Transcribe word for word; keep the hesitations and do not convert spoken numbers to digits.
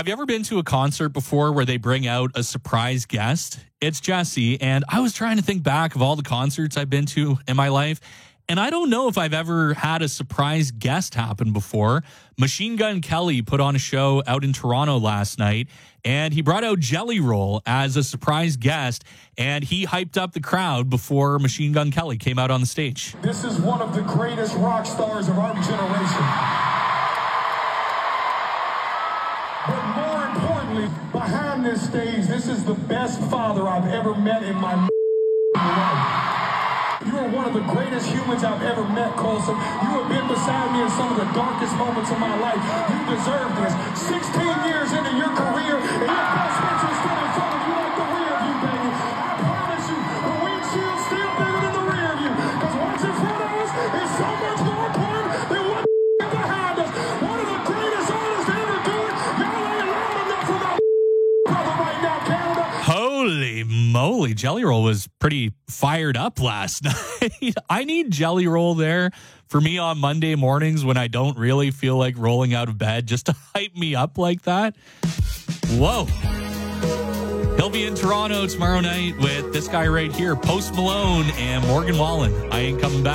Have you ever been to a concert before where they bring out a surprise guest? It's Jesse, and I was trying to think back of all the concerts I've been to in my life, and I don't know if I've ever had a surprise guest happen before. Machine Gun Kelly put on a show out in Toronto last night, and he brought out Jelly Roll as a surprise guest, and he hyped up the crowd before Machine Gun Kelly came out on the stage. This is one of the greatest rock stars of our generation. But more importantly, behind this stage, this is the best father I've ever met in my life. You are one of the greatest humans I've ever met, Colson. You have been beside me in some of the darkest moments of my life. You deserve this. sixteen years into your career, and your best friends are still in front of you like the rear of you, baby. I promise you, the windshield's still bigger than the rear of you. Because what's in front of us is so much more important than what's behind us. One of the greatest artists to ever do it. Y'all ain't loud enough for my brother right now, Canada. Holy moly, Jelly Roll was pretty fired up last night. I need Jelly Roll there for me on Monday mornings when I don't really feel like rolling out of bed, just to hype me up like that. Whoa. He'll be in Toronto tomorrow night with this guy right here, Post Malone and Morgan Wallen. I Ain't Coming Back.